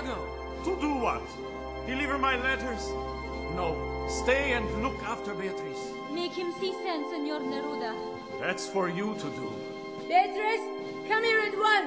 go. To do what? Deliver my letters? No, stay and look after Beatrice. Make him see sense, Senor Neruda. That's for you to do. Beatrice, come here at once!